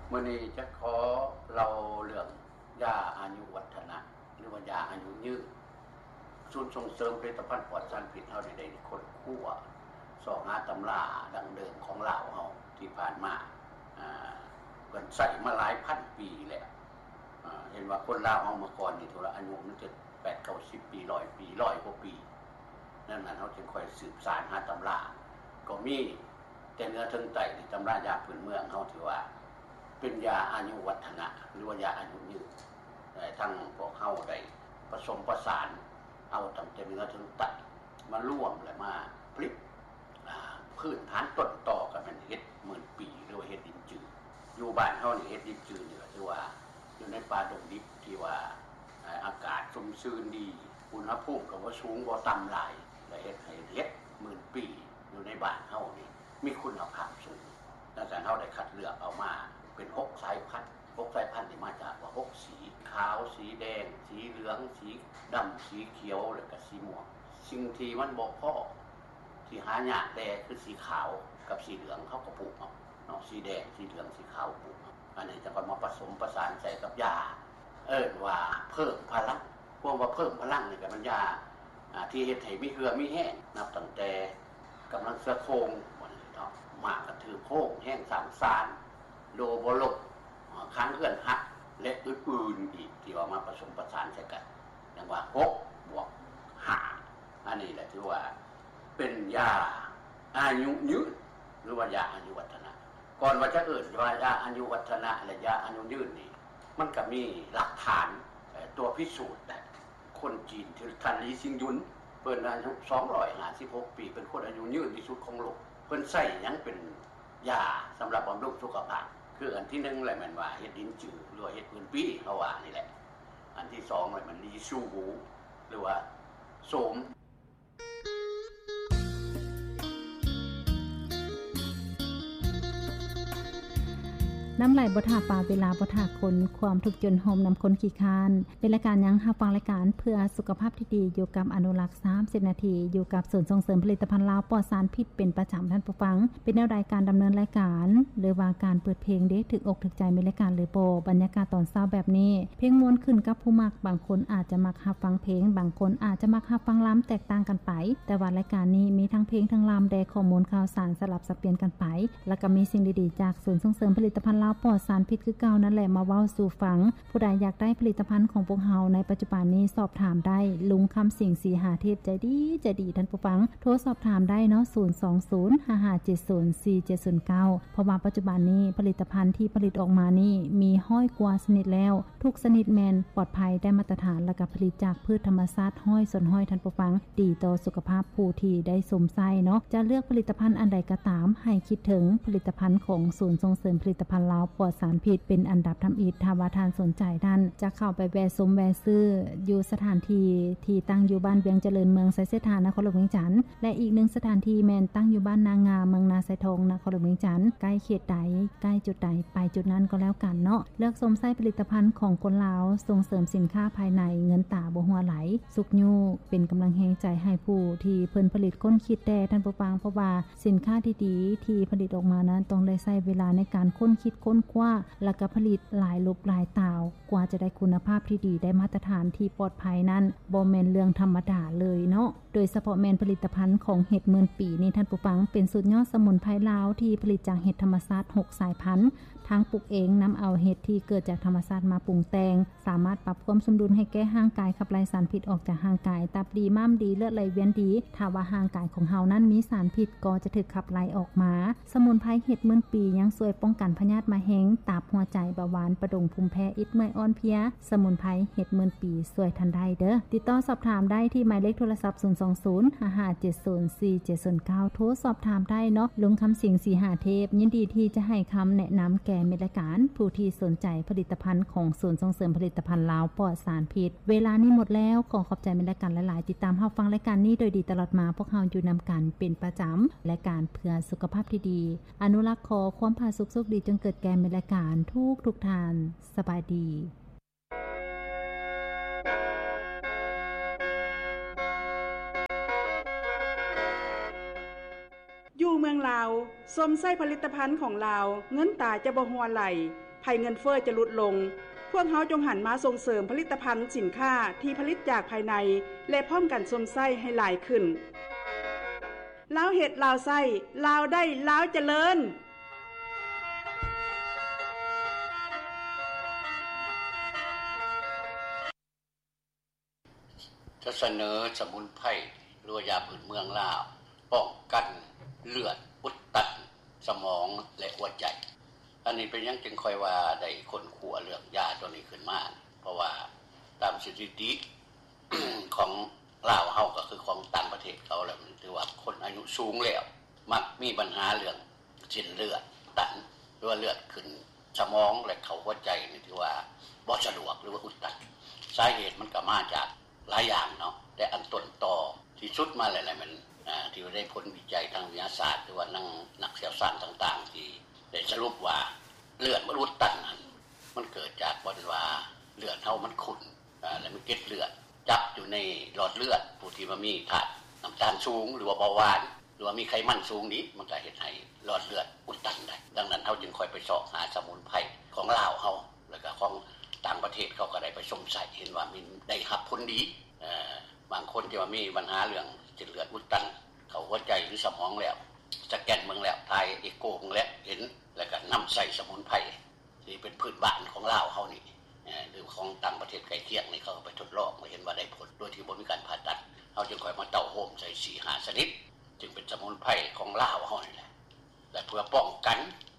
มื้อนี้จะขอเราเรื่องยาอายุวัฒนะหรือว่ายาอายุยืนศูนย์ส่งเสริมผลิตภัณฑ์ปลอดสารพิษเฮาได้คนคั่วสอหาตำราดังเดิมของลาวเฮาที่ผ่านมาเพิ่นใช้มาหลายพันปีแล้วเห็นว่าคนลาวเฮาเมื่อก่อนนี่โทรอายุมันจะ8-90 ปี100 ปี100 กว่าปีนั่นเฮาจึงค่อยสืบสานหาตำราก็มีแต่เนื้อถึงไตนี่ตำรายาพื้นเมืองเฮาถือว่าเป็นยาอายุวัฒนะหรือว่ายาอายุยืนทั้งพวกเฮาได้ผสมประสานเอาตั้งแต่เนื้อถึงไตมาร่วมและมาผลิตพื้นฐานต้นตอกันเป็นเฮ็ดหมื่นปีหรือว่าเฮ็ดดินจืดอยู่บ้านเฮานี่เฮ็ดดินจืดนี่ก็ถือว่าอยู่ในป่าดงดิบที่ว่าอากาศชุ่มชื้นดีอุณหภูมิก็บ่สูงบ่ต่ำหลายและเฮ็ดให้เฮ็ดหมื่นปีอยู่ในบ้านเฮานี่มีคุณภาพสูงดังนั้นเฮาได้คัดเลือกเอามาเป็น6สายพันธุ์6สายพันธุ์นี่มาจากว่า6สีขาวสีแดงสีเหลืองสีดำสีเขียวแล้วก็สีม่วงสิ่งที่มันบ่พอที่หายากแต่คือสีขาวกับสีเหลืองเขาก็ปลูกเอาเนาะสีแดงสีเหลืองสีขาวปลูกอันนี้จะก็มาผสมประสานใส่กับยาว่าเพิ่มพลังพวกว่าเพิ่มพลังนี่ก็มันยาที่เฮ็ดให้มีเหือมีแห้งนับตั้งแต่กำลังเสือโครงเนาะมากระถือโค้งแห้งสามสารโลบ่ลบค้างเคลื่อนหักและอื่นๆอีกที่ว่ามาผสมประสานใส่กันอย่างว่า6+5อันนี้แหละที่ว่าเป็นยาอายุยืนหรือว่ายาอายุวัฒนะก่อนว่าจะว่ายาอายุวัฒนะและยาอายุยืนนี่มันก็มีหลักฐานตัวพิสูจน์แต่คนจีนที่ท่านลีซิงยุนเพิ่นอายุ256 ปีเป็นคนอายุยืนที่สุดของโลกเพิ่นใช้หยังเป็นยาสำหรับบำรุงสุขภาพคืออันที่1แหละมันว่าเฮ็ดดินจืดหรือว่าเฮ็ดพื้นปีเขาว่านี่แหละอันที่2เลยมันลีซูหูหรือว่าโสมน้ำไหลบ่ท่าปลาเวลาบ่ท่าคนความทุกข์จนโฮมนำคนขี้คานเป็นรายการยังรับฟังรายการเพื่อสุขภาพที่ดีอยู่กับอนุรักษ์30นาทีอยู่กับศูนย์ส่งเสริมผลิตภัณฑ์ลาวปลอดสารพิษเป็นประจำท่านผู้ฟังเป็นแนวรายการดำเนินรายการหรือว่าการเปิดเพลงเด้ถึกอกถึกใจในรายการเลยโบรรยากาศตอนเช้าแบบนี้เพลงม่วนขึ้นกับผู้มักบางคนอาจจะมักรับฟังเพลงบางคนอาจจะมักรับฟังล้ำแตกต่างกันไปแต่ว่ารายการนี้มีทั้งเพลงทั้งล้ำได้ข้อมูลข่าวสารสลับสับเปลี่ยนกันไปแล้วก็มีสิ่งดีๆจากศูนย์ส่งเสริมผลิตภัณฑ์ลาวปลอดสารพิษคือเก่านั่นแหละมาเว้าสู่ฟังผู้ใดอยากได้ผลิตภัณฑ์ของพวกเฮาในปัจจุบันนี้สอบถามได้ลุงคำสิงสีหาเทพใจดีท่านผู้ฟังโทรสอบถามได้เนาะ02055704709เพราะว่าปัจจุบันนี้ผลิตภัณฑ์ที่ผลิตออกมานี่มีห้อยกว่าชนิดแล้วทุกชนิดแมนปลอดภัยได้มาตรฐานและก็ผลิตจากพืชธรรมชาติห้อยส่วนห้อยท่านผู้ฟังดีต่อสุขภาพผู้ที่ได้สวมใส่เนาะจะเลือกผลิตภัณฑ์อันใดก็ตามให้คิดถึงผลิตภัณฑ์ของศูนย์ส่งเสริมผลิตภัณฑ์ลาวปลอดสารพิษเป็นอันดับทำอิฐถ้าว่าทานสนใจท่านจะเข้าไปแวะซุ้มแวะซื้ออยู่สถานที่ที่ตั้งอยู่บ้านเวียงเจริญเมืองไสเสถานนครหลวงเวียงจันทน์และอีกหนึ่งสถานที่แม่นตั้งอยู่บ้านนางาเมืองนาไซทองนครหลวงเวียงจันทน์ใกล้เขตใดใกล้จุดใดไปจุดนั้นก็แล้วกันเนาะเลือกสมไส้ผลิตภัณฑ์ของคนลาวส่งเสริมสินค้าภายในเงินตาบ่หัวไหลสุกยูเป็นกำลังแรงใจให้ผู้ที่เพิ่นผลิตค้นคิดแต่ท่านผู้ฟังเพราะว่าสินค้าดีๆที่ผลิตออกมานั้นต้องได้ใช้เวลาในการค้นคิดค้นคว้าและก็ผลิตหลายรูปหลายตาวกว่าจะได้คุณภาพที่ดีได้มาตรฐานที่ปลอดภัยนั้นบ่แม่นเรื่องธรรมดาเลยเนาะโดยเฉพาะแม่นผลิตภัณฑ์ของเห็ดหมื่นปีนี่ท่านผู้ฟังเป็นสุดยอดสมุนไพรลาวที่ผลิตจากเห็ดธรรมชาติ6สายพันธุ์ทั้งปลูกเองนำเอาเห็ดที่เกิดจากธรรมชาติมาปรุงแต่งสามารถปรับความสมดุลให้แก่ร่างกายขับไล่สารพิษออกจากร่างกายตับดีม้ามดีเลือดไหลเวียนดีถ้าว่าร่างกายของเฮานั้นมีสารพิษก็จะถูกขับไล่ออกมาสมุนไพรเห็ดหมื่นปียังช่วยป้องกันพยาธิมะเร็งตับหัวใจเบาหวานประดงภูมิแพ้อิดเมื่อยอ่อนเพลียสมุนไพรเห็ดหมื่นปีช่วยทันได้เด้อติดต่อสอบถามได้ที่หมายเลขโทรศัพท์02055704709โทรสอบถามได้เนาะลุงคำสิงสีหาเทพยินดีที่จะให้คำแนะนำแก่มิตรการผู้ที่สนใจผลิตภัณฑ์ของศูนย์ส่งเสริมผลิตภัณฑ์ลาวปลอดสารพิษเวลานี้หมดแล้วขอขอบใจมิตรการหลายๆติดตามรับฟังรายการนี้โดยดีตลอดมาพวกเราอยู่นำกันเป็นประจำและการเพื่อสุขภาพที่ดีอนุรักษ์ขอความผาสุกสุขดีจงเกิดแก่มิตรการทุกทานสบายดีอยู่เมืองลาวสมไส้ผลิตภัณฑ์ของลาวเงินตาจะบ่หัวไหลภัยเงินเฟ้อจะลดลงพวกเฮาจงหันมาส่งเสริมผลิตภัณฑ์สินค้าที่ผลิตจากภายในและพร้อมกันสมไส้ให้หลายขึ้นลาวเฮ็ดลาวไส้ลาวได้ลาวเจริญจะเสนอสมุนไพรหรือว่ายาพื้นเมืองลาวป้องกันเลือดอุดตันสมองและหัวใจอันนี้เป็นยังจึงค่อยว่าได้คนขัวเรื่องยาตัวนี้ขึ้นมาเพราะว่าตามสถิติ ของลาวเฮาก็คือของต่างประเทศเขาแล้วถือว่าคนอายุสูงแล้วมักมีปัญหาเรื่องเส้นเลือดตันหรือว่าเลือดขึ้นสมองและเข้าหัวใจนี่ถือว่าบ่สะดวกหรือว่าอุดตันสาเหตุมันก็มาจากหลายอย่างเนาะแต่อันต้นต่อที่สุดมาหลายๆมันที่ได้ผลวิจัยทางวิทยาศาสตร์หรือว่านักเชี่ยวชาญต่างๆที่ได้สรุปว่าเลือดมันอุดตันนั้นมันเกิดจากว่าเลือดเฮามันขุ่นแล้วมันเก็ดเลือดจับอยู่ในหลอดเลือดผู้ที่ว่ามีธาตุน้ำตาลสูงหรือว่าเบาหวานหรือว่ามีไขมันสูงนี้มันก็เฮ็ดให้หลอดเลือดอุดตันได้ดังนั้นเฮาจึงค่อยไปสอบหาสมุนไพรของลาวเฮาแล้วก็ของต่างประเทศเขาก็ได้ไปสงสัยเห็นว่ามันได้รับผลดีบางคนที่ว่ามีปัญหาเรื่องเส้นเลือดอุดตันเข้าหัวใจหรือสมองแล้วสแกนเบิ่งแล้วถ่ายเอ็กโกเบิ่งแล้วเห็นแล้วก็นำใส่สมุนไพรที่เป็นพื้นบ้านของลาวเฮานี่หรือของต่างประเทศใกล้เคียงนี่เขาก็ไปทดลองมาเห็นว่าได้ผลโดยที่บ่มีการผ่าตัดเฮาจึงค่อยมาเต้าโฮมใส่ 4-5 ชนิดจึงเป็นสมุนไพรของลาวเฮานี่แหละและเพื่อป้องกัน